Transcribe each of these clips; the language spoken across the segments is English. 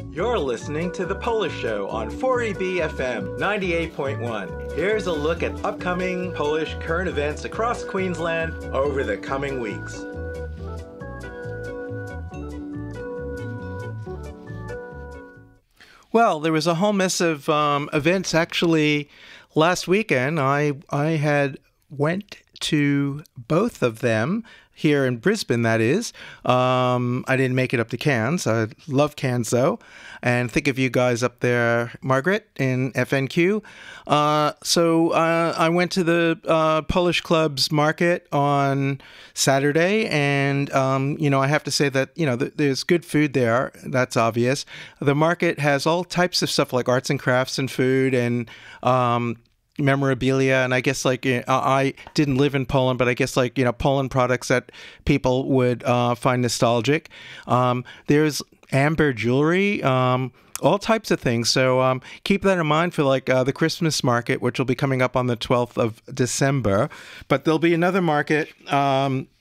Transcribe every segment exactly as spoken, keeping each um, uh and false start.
You're listening to The Polish Show on four E B F M ninety-eight point one. Here's a look at upcoming Polish current events across Queensland over the coming weeks. Well, there was a whole mess of um, events actually last weekend. I I had went to both of them here in Brisbane, that is. Um, I didn't make it up to Cairns. I love Cairns, though. And think of you guys up there, Margaret, in F N Q. Uh, so uh, I went to the uh, Polish Club's market on Saturday. And, um, you know, I have to say that, you know, th- there's good food there. That's obvious. The market has all types of stuff like arts and crafts and food and um memorabilia, and I guess like you know, I didn't live in Poland, but I guess like you know Poland products that people would uh, find nostalgic. Um, there's amber jewelry, um, all types of things. So um, keep that in mind for like uh, the Christmas market, which will be coming up on the twelfth of December. But there'll be another market. Um,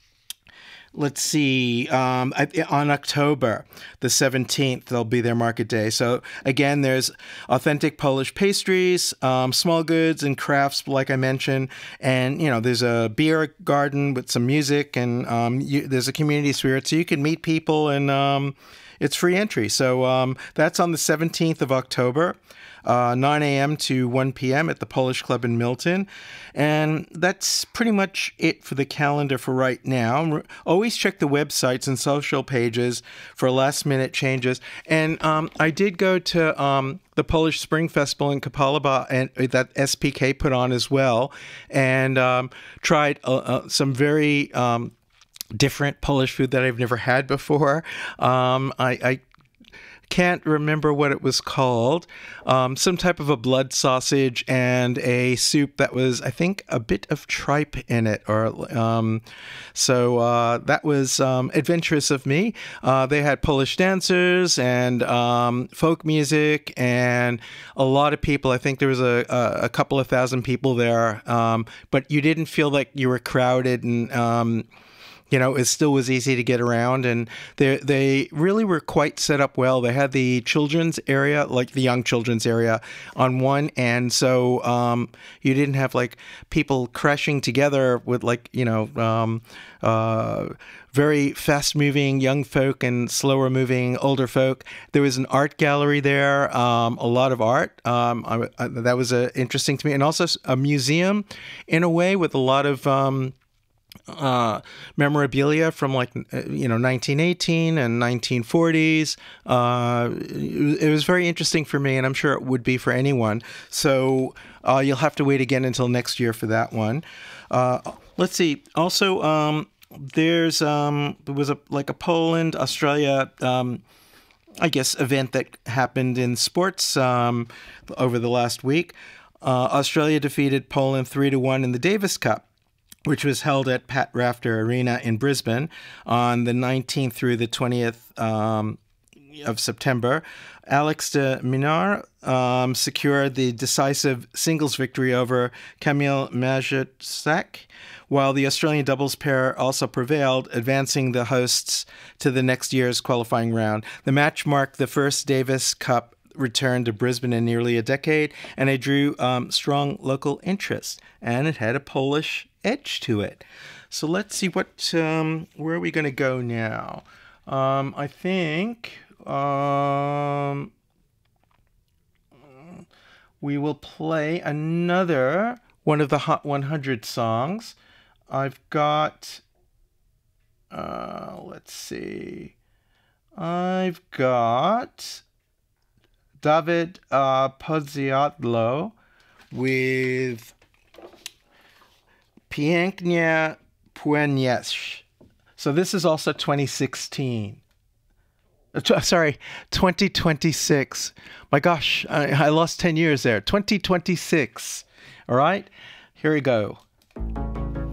Let's see, um, on October the seventeenth, there'll be their market day. So again, there's authentic Polish pastries, um, small goods and crafts, like I mentioned. And, you know, there's a beer garden with some music and um, you, there's a community spirit. So you can meet people and um, it's free entry. So um, that's on the seventeenth of October. Uh, nine a.m. to one p.m. at the Polish Club in Milton. And that's pretty much it for the calendar for right now. Always check the websites and social pages for last-minute changes. And um, I did go to um, the Polish Spring Festival in Kapalaba, and that S P K put on as well, and um, tried uh, uh, some very um, different Polish food that I've never had before. Um, I, I can't remember what it was called. Um, some type of a blood sausage and a soup that was, I think, a bit of tripe in it. Or um, so uh, that was um, adventurous of me. Uh, they had Polish dancers and um, folk music and a lot of people. I think there was a, a, a couple of thousand people there, um, but you didn't feel like you were crowded and um, You know, it still was easy to get around, and they they really were quite set up well. They had the children's area, like the young children's area, on one end, so um, you didn't have like people crashing together with like you know um, uh, very fast-moving young folk and slower-moving older folk. There was an art gallery there, um, a lot of art. Um, I, I, that was uh, interesting to me, and also a museum in a way with a lot of Um, uh memorabilia from like you know nineteen eighteen and nineteen forties. Uh it was very interesting for me, and I'm sure it would be for anyone. So uh you'll have to wait again until next year for that one. Uh let's see. Also um there's um there was a like a Poland Australia um I guess event that happened in sports um over the last week. Uh Australia defeated Poland three to one in the Davis Cup, which was held at Pat Rafter Arena in Brisbane on the nineteenth through the twentieth um, of September. Alex de Minaur um, secured the decisive singles victory over Kamil Majewczak, while the Australian doubles pair also prevailed, advancing the hosts to the next year's qualifying round. The match marked the first Davis Cup return to Brisbane in nearly a decade, and it drew um, strong local interest, and it had a Polish edge to it. So let's see what um, where are we going to go now? Um, I think um, we will play another one of the Hot one hundred songs. I've got, uh, let's see, I've got David uh, Pozziadlo with Pięknie Płyniesz. So this is also twenty sixteen. Uh, sorry, twenty twenty-six. My gosh, I, I lost ten years there. twenty twenty-six. All right, here we go.